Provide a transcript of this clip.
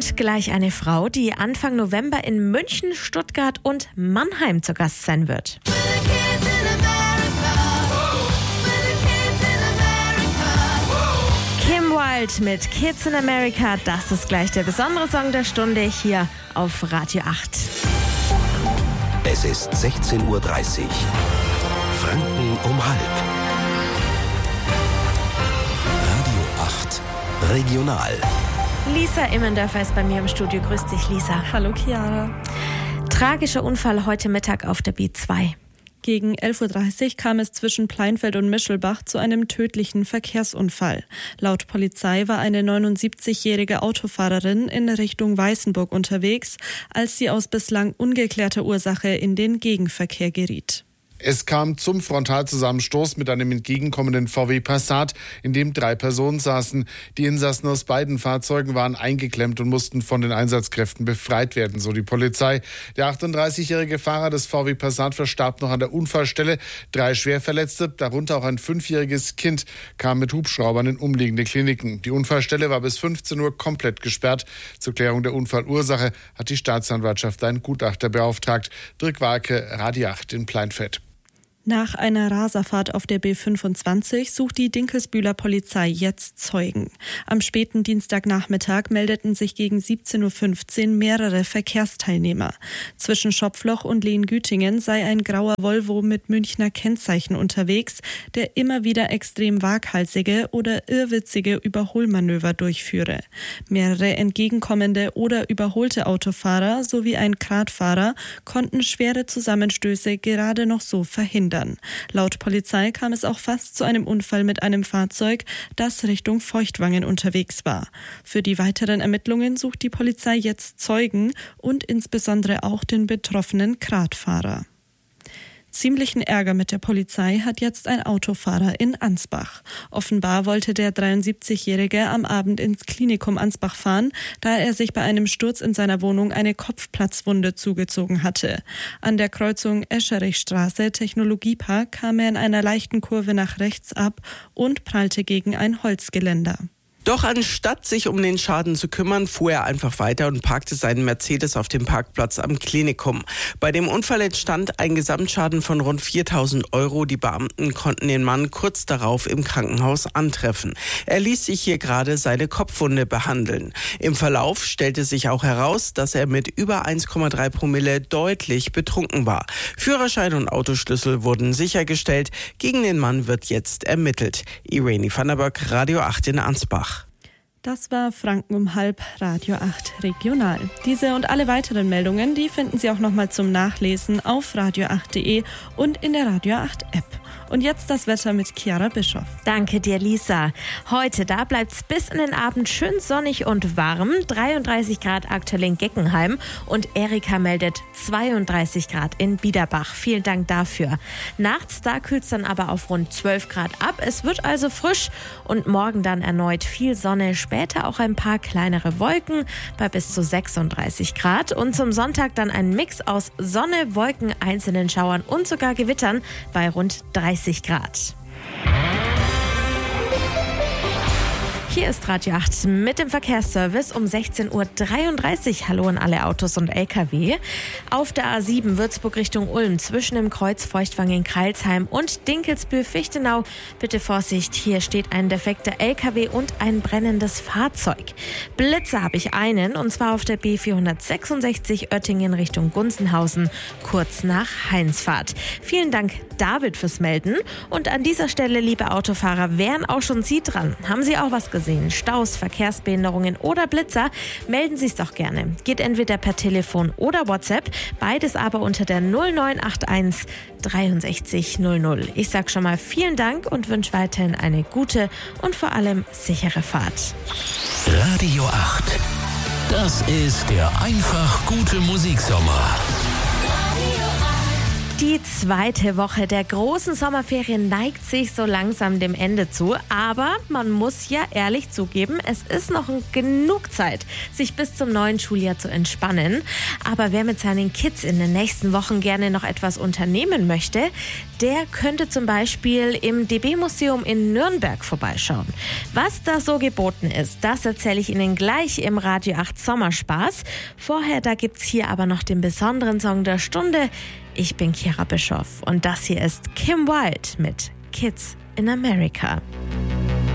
Und gleich eine Frau, die Anfang November in München, Stuttgart und Mannheim zu Gast sein wird. Kim Wilde mit Kids in America, das ist gleich der besondere Song der Stunde hier auf Radio 8. Es ist 16:30 Uhr. Franken um halb. Radio 8 Regional. Lisa Immendörfer ist bei mir im Studio. Grüß dich, Lisa. Hallo, Chiara. Tragischer Unfall heute Mittag auf der B2. Gegen 11:30 Uhr kam es zwischen Pleinfeld und Mischelbach zu einem tödlichen Verkehrsunfall. Laut Polizei war eine 79-jährige Autofahrerin in Richtung Weißenburg unterwegs, als sie aus bislang ungeklärter Ursache in den Gegenverkehr geriet. Es kam zum Frontalzusammenstoß mit einem entgegenkommenden VW Passat, in dem 3 Personen saßen. Die Insassen aus beiden Fahrzeugen waren eingeklemmt und mussten von den Einsatzkräften befreit werden, so die Polizei. Der 38-jährige Fahrer des VW Passat verstarb noch an der Unfallstelle. 3 Schwerverletzte, darunter auch ein 5-jähriges Kind, kamen mit Hubschraubern in umliegende Kliniken. Die Unfallstelle war bis 15 Uhr komplett gesperrt. Zur Klärung der Unfallursache hat die Staatsanwaltschaft einen Gutachter beauftragt. Dirk Warke, Radio 8 in Pleinfeld. Nach einer Raserfahrt auf der B25 sucht die Dinkelsbühler Polizei jetzt Zeugen. Am späten Dienstagnachmittag meldeten sich gegen 17:15 Uhr mehrere Verkehrsteilnehmer. Zwischen Schopfloch und Lehngütingen sei ein grauer Volvo mit Münchner Kennzeichen unterwegs, der immer wieder extrem waghalsige oder irrwitzige Überholmanöver durchführe. Mehrere entgegenkommende oder überholte Autofahrer sowie ein Kratfahrer konnten schwere Zusammenstöße gerade noch so verhindern. Laut Polizei kam es auch fast zu einem Unfall mit einem Fahrzeug, das Richtung Feuchtwangen unterwegs war. Für die weiteren Ermittlungen sucht die Polizei jetzt Zeugen und insbesondere auch den betroffenen Kratfahrer. Ziemlichen Ärger mit der Polizei hat jetzt ein Autofahrer in Ansbach. Offenbar wollte der 73-Jährige am Abend ins Klinikum Ansbach fahren, da er sich bei einem Sturz in seiner Wohnung eine Kopfplatzwunde zugezogen hatte. An der Kreuzung Escherichstraße, Technologiepark, kam er in einer leichten Kurve nach rechts ab und prallte gegen ein Holzgeländer. Doch anstatt sich um den Schaden zu kümmern, fuhr er einfach weiter und parkte seinen Mercedes auf dem Parkplatz am Klinikum. Bei dem Unfall entstand ein Gesamtschaden von rund 4.000 €. Die Beamten konnten den Mann kurz darauf im Krankenhaus antreffen. Er ließ sich hier gerade seine Kopfwunde behandeln. Im Verlauf stellte sich auch heraus, dass er mit über 1,3 Promille deutlich betrunken war. Führerschein und Autoschlüssel wurden sichergestellt. Gegen den Mann wird jetzt ermittelt. Irene van der Böck, Radio 8 in Ansbach. Das war Franken um halb, Radio 8 Regional. Diese und alle weiteren Meldungen, die finden Sie auch nochmal zum Nachlesen auf radio8.de und in der Radio 8 App. Und jetzt das Wetter mit Chiara Bischoff. Danke dir, Lisa. Heute, da bleibt es bis in den Abend schön sonnig und warm. 33 Grad aktuell in Geckenheim und Erika meldet 32 Grad in Biederbach. Vielen Dank dafür. Nachts, da kühlt es dann aber auf rund 12 Grad ab. Es wird also frisch und morgen dann erneut viel Sonne. Später auch ein paar kleinere Wolken bei bis zu 36 Grad. Und zum Sonntag dann ein Mix aus Sonne, Wolken, einzelnen Schauern und sogar Gewittern bei rund 30 Grad. Hier ist Radio 8 mit dem Verkehrsservice um 16:33 Uhr. Hallo an alle Autos und LKW. Auf der A7 Würzburg Richtung Ulm zwischen dem Kreuz Feuchtwangen-Kreilsheim und Dinkelsbühl-Fichtenau. Bitte Vorsicht, hier steht ein defekter LKW und ein brennendes Fahrzeug. Blitze habe ich einen, und zwar auf der B466 Oettingen Richtung Gunzenhausen, kurz nach Heinsfahrt. Vielen Dank, David, fürs Melden. Und an dieser Stelle, liebe Autofahrer, wären auch schon Sie dran. Haben Sie auch was gesehen? Staus, Verkehrsbehinderungen oder Blitzer? Melden Sie es doch gerne. Geht entweder per Telefon oder WhatsApp, beides aber unter der 0981 63 00. Ich sage schon mal vielen Dank und wünsche weiterhin eine gute und vor allem sichere Fahrt. Radio 8. Das ist der einfach gute Musiksommer. Die zweite Woche der großen Sommerferien neigt sich so langsam dem Ende zu. Aber man muss ja ehrlich zugeben, es ist noch genug Zeit, sich bis zum neuen Schuljahr zu entspannen. Aber wer mit seinen Kids in den nächsten Wochen gerne noch etwas unternehmen möchte, der könnte zum Beispiel im DB-Museum in Nürnberg vorbeischauen. Was da so geboten ist, das erzähle ich Ihnen gleich im Radio 8 Sommerspaß. Vorher, da gibt's hier aber noch den besonderen Song der Stunde. Ich bin Kira Bischoff und das hier ist Kim Wilde mit Kids in America.